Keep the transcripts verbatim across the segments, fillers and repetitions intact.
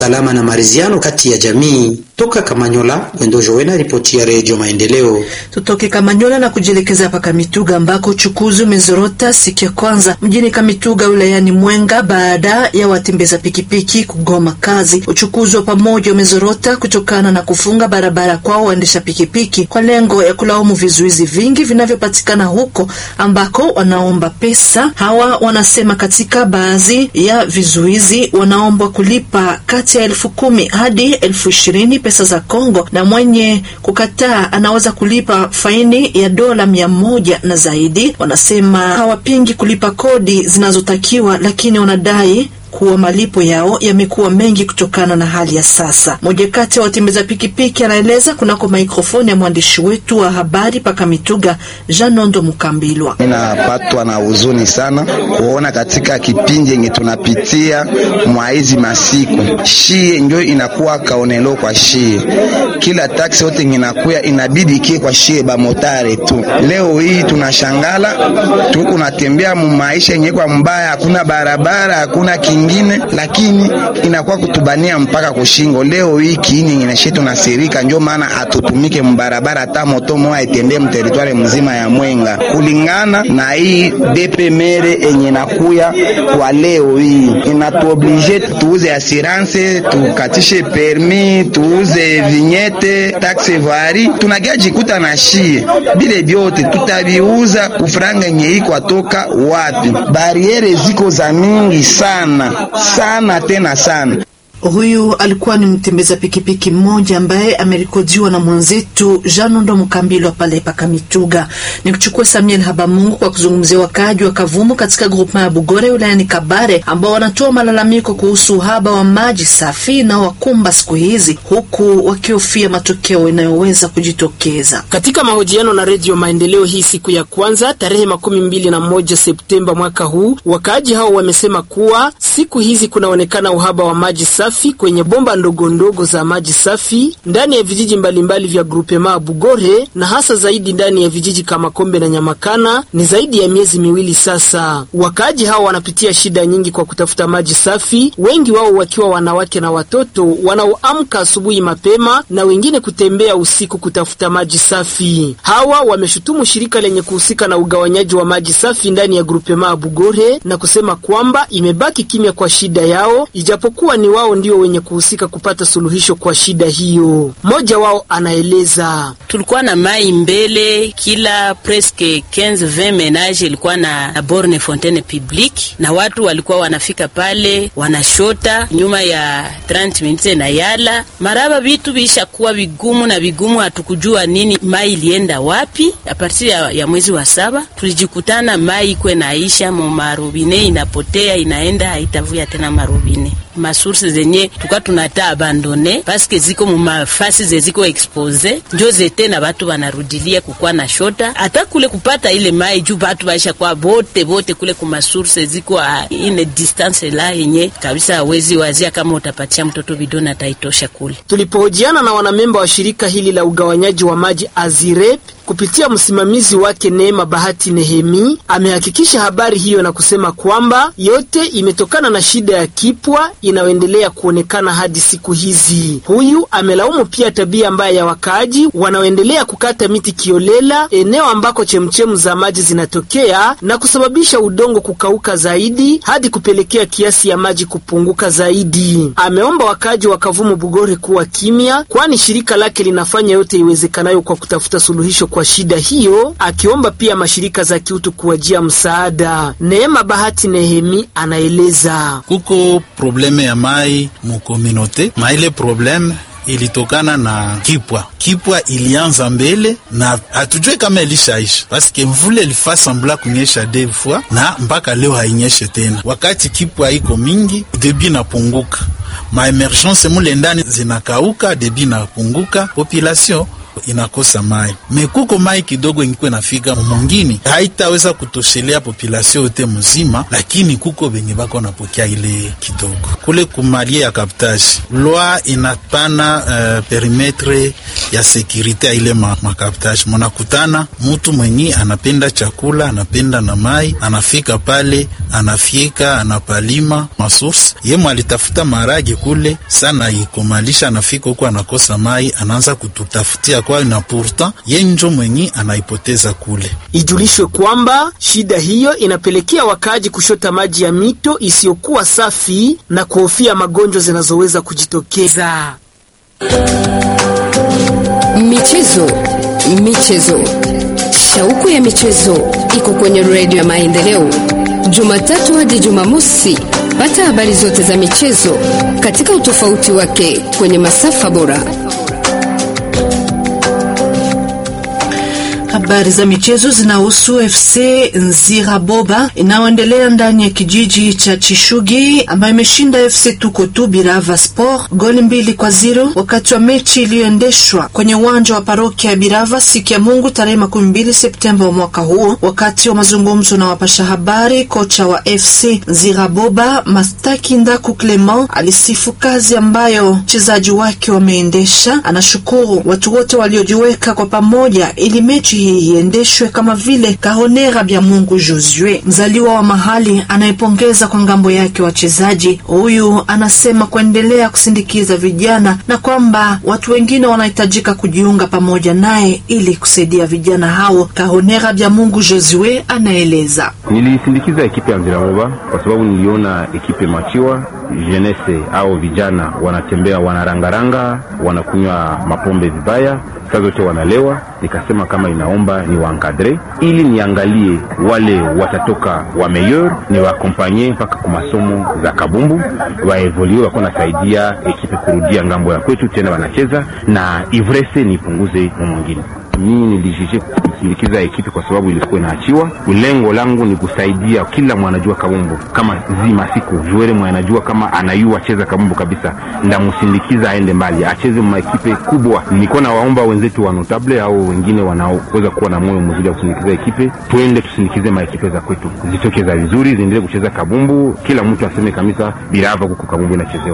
salama na maridhiano kati ya jamii. Toka Kamanyola, Wendo Joena, ripoti ya Radio Maendeleo. Tutoke Kamanyola na kujielekeza hapa Kamituga ambako uchukuzi umezorota siku ya kwanza mjini Kamituga wilayani Mwenga baada ya watembeza pikipiki kugoma kazi. Uchukuzi wa pamoja umezorota kutokana na kufunga barabara kwao waendesha pikipiki kwa lengo ya kulaumu vizuizi vingi vinavyopatikana huko ambako wanaomba pesa. Hawa wanasema katika baadhi ya vizuizi wanaomba kulipa kati ya elfu kumi hadi elfu ishirini pesa za Kongo, na mwenye kukataa anaweza kulipa faini ya dola mia moja na zaidi. Wanasema hawapingi kulipa kodi zinazotakiwa, lakini wanadai kuwa malipo yao yamekuwa mengi kutokana na hali ya sasa. Mmoja kati ya watembeza pikipiki anaeleza kunako mikrofoni ya mwandishi wetu wa habari paka Mituga, Janondo Mukambilwa. Ninapatwa na huzuni sana kuona katika kipindi yenye tunapitia mwa hizi masiku shie ndio inakuwa kaonelo kwa shie. Kila taksi yote inakuya inabidi kie kwa shie ba motare tu. Leo hii tunashangala tuko natembea mu maisha yenye kwa mbaya, hakuna barabara, hakuna kingine, lakini inakuwa kutubania mpaka kushingo. Leo hii kiini inashetu na sirika, ndio maana atutumike mbarabara hata moto moja itembee mteritwari mzima ya Mwenga kulingana na hii D P M R enye nakuya kwa leo hii. Inatuoblige tuuze assurance, tukatishe permis, tuuze vignette, taxe vari, tunagajikuta na shie bile byote tutabiuza kufranga yenye iko atoka wapi? Bariere ziko za mingi sana sana tena sana. Huyu alikuwa ni mtembeza pikipiki mmoja ambaye amerekodiwa na mwenzetu Janondo Mukambilo pale paka Mituga. Ni kuchukua Samuel Habamungu kwa kuzungumzia wakaaji wa Kavumu katika groupement ya Bugore wilayani Kabare ambao wanatoa malalamiko kuhusu uhaba wa maji safi na wakumba siku hizi, huku wakihofia matokeo yanayoweza kujitokeza. Katika mahojiano na Radio Maendeleo hii siku ya kwanza tarehe makumi mbili na moja Septemba mwaka huu, wakaaji hao wamesema kuwa siku hizi kunaonekana uhaba wa maji safi kwenye bomba ndogo ndogo za maji safi ndani ya vijiji mbalimbali vya groupement Bugore, na hasa zaidi ndani ya vijiji kama Kombe na Nyamakana. Ni zaidi ya miezi miwili sasa. Wakaaji hao wanapitia shida nyingi kwa kutafuta maji safi, wengi wao wakiwa wanawake na watoto wanaoamka asubuhi mapema na wengine kutembea usiku kutafuta maji safi. Hawa wameshutumu shirika lenye kuhusika na ugawanyaji wa maji safi ndani ya groupement Bugore na kusema kwamba imebaki kimya kwa shida yao, ijapokuwa ni wao ndio wenye kuhusika kupata suluhisho kwa shida hiyo. Mmoja wao anaeleza: tulikuwa na mai mbele, kila presque quinze vingt menage ilikuwa na borne fontaine publique, na watu walikuwa wanafika pale wanashota nyuma ya trente minutes na yala maraba. Vitu bisha kuwa vigumu na vigumu, hatukujua nini mai ilienda wapi. A partir ya, ya mwezi wa saba tulijikutana mai kwe naisha mu marobine, inapotea inaenda haitavuya tena marobine. Masource zenye tuka tunata abandone paske ziko mu mafasi zeziko expose, njo zete na batu banarudilia kukua na shota hata kule kupata ile mai juu batu baisha kwa bote bote kule kuma source ziko a ine distance la yenye kabisa hawezi wazia kama utapatia mtoto bidona taitosha kule. Tulipohojiana na wanamemba wa shirika hili la ugawanyaji wa maji Azirep kupitia msimamizi wake Neema Bahati Nehemi, amehakikisha habari hiyo na kusema kwamba yote imetokana na shida ya kipwa inayoendelea kuonekana hadi siku hizi. Huyu amelaumu pia tabia mbaya ya wakaaji wanaoendelea kukata miti kiolela eneo ambako chemchemu za maji zinatokea na kusababisha udongo kukauka zaidi hadi kupelekea kiasi ya maji kupunguka zaidi. Ameomba wakaaji wa Kavumu Bugore kuwa kimya, kwani shirika lake linafanya yote iwezekanayo kwa kutafuta suluhisho kwa shida hiyo, akiomba pia mashirika za kiutu kuwajia msaada. Neema Bahati Nehemi anaeleza: kuko probleme ya mai mu communauté, ma ile probleme ilitokana na kipwa. Kipwa ilianza mbele na hatujue kama ilishaisha, paske mvule ilifaa sembla kunyesha deux fois na mpaka leo hainyeshe tena. Wakati kipwa iko mingi, debi napunguka, ma emergence mule ndani zinakauka, debi napunguka, population inakosa mai. Mekuko mai kidogo ingikwe nafika mwingine, haitaweza kutoshelea population yote mzima, lakini kuko benye bako napokea ile kidogo. Kule kumalie ya captage, loi inapana uh, perimetre ya sekirite ya ile ma, makaptage. Mnakutana mtu mwenye anapenda chakula, anapenda na mai, anafika pale, anafika, anapalima masource. Yemo alitafuta marage kule sana ikomalisha, anafika huko anakosa mai, anaanza kututafutia kwa, na pourtant yenjo mwenye anaipoteza kule. Ijulishwe kwamba shida hiyo inapelekea wakaaji kushota maji ya mito isiyokuwa safi na kuhofia magonjwa zinazoweza kujitokeza. Michezo, michezo. Shauku ya michezo iko kwenye Radio ya Maendeleo. Jumatatu hadi Jumamosi, pata habari zote za michezo katika utofauti wake kwenye masafa bora. Habari za michezo zinahusu F C Nziraboba inayoendelea ndani ya kijiji cha Chishugi ambayo imeshinda F C Tukotu Birava Sport goli mbili kwa zero wakati wa mechi iliyoendeshwa kwenye uwanja wa parokia ya Birava siku ya Mungu tarehe makumi mbili Septemba wa mwaka huu. Wakati wa mazungumzo na wapasha habari, kocha wa F C Nziraboba Mastaki Ndaku Clement alisifu kazi ambayo wachezaji wake wameendesha. Anashukuru watu wote waliojiweka kwa pamoja ili mechi hii iendeshwe kama vile Kahonera Bya Mungu Josue, mzaliwa wa mahali, anayepongeza kwa ngambo yake wachezaji. Huyu anasema kuendelea kusindikiza vijana na kwamba watu wengine wanahitajika kujiunga pamoja naye ili kusaidia vijana hao. Kahonera Bya Mungu Josue anaeleza: nilisindikiza ekipe ya Nziraboba kwa sababu niliona ekipe machiwa jeunesse au vijana wanatembea, wanarangaranga, wanakunywa mapombe vibaya, saa zote wanalewa. Nikasema kama inaomba ni wankadre ili niangalie wale watatoka wa meilleur, ni wakompanye mpaka kwa masomo za kabumbu, waevolue, wako nasaidia ekipe kurudia ngambo ya kwetu tena wanacheza, na ivrese nipunguze mwingine. Mimi nilijije kusindikiza ekipe kwa sababu ilikuwa inaachiwa. Lengo langu ni kusaidia kila mwanajua kabumbu kama zima siku juere mwanajua kama anayua cheza kabumbu kabisa, ndamusindikiza aende mbali, acheze mwa ekipe kubwa. Niko na waomba wenzetu wa notable au wengine wanaoweza kuwa na moyo mzuri wa kusindikiza ekipe, twende tusindikize ma ekipe za kwetu zitoke za vizuri, ziendelee kucheza kabumbu, kila mtu aseme kabisa Birava huko kabumbu inachezewa.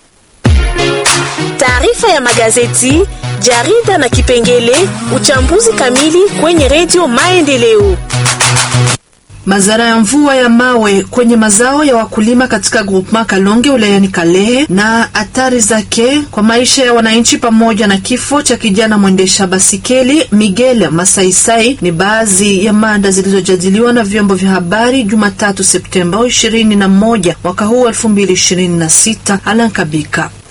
Taarifa ya magazeti, jarida na kipengele uchambuzi kamili kwenye Radio Maendeleo. Mazara ya mvua ya mawe kwenye mazao ya wakulima katika groupement Kalonge wilayani Kalehe na athari zake kwa maisha ya wananchi pamoja na kifo cha kijana mwendesha basikeli Miguel Masaisai ni baadhi ya mada zilizojadiliwa na vyombo vya habari Jumatatu Septemba ishirini na moja mwaka huu elfu mbili ishirini na sita. Alankabika